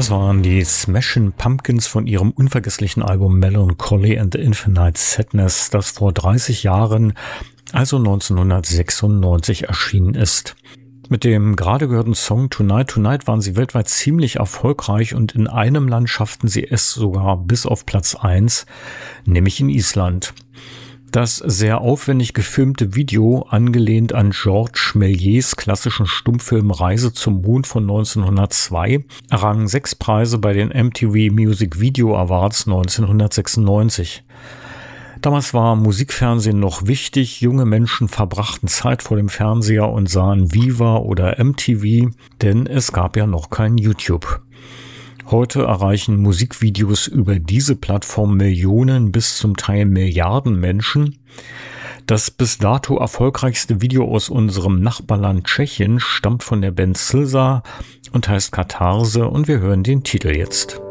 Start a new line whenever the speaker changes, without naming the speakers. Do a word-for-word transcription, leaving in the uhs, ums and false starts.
Das waren die Smashing Pumpkins von ihrem unvergesslichen Album Melancholy and the Infinite Sadness, das vor dreißig Jahren, also neunzehnhundertsechsundneunzig, erschienen ist. Mit dem gerade gehörten Song Tonight Tonight waren sie weltweit ziemlich erfolgreich und in einem Land schafften sie es sogar bis auf Platz eins, nämlich in Island. Das sehr aufwendig gefilmte Video, angelehnt an Georges Méliès klassischen Stummfilm Reise zum Mond von neunzehnhundertzwei, errang sechs Preise bei den M T V Music Video Awards neunzehnhundertsechsundneunzig. Damals war Musikfernsehen noch wichtig, junge Menschen verbrachten Zeit vor dem Fernseher und sahen Viva oder M T V, denn es gab ja noch kein YouTube. Heute erreichen Musikvideos über diese Plattform Millionen bis zum Teil Milliarden Menschen. Das bis dato erfolgreichste Video aus unserem Nachbarland Tschechien stammt von der Band Slza und heißt Katharse und wir hören den Titel jetzt.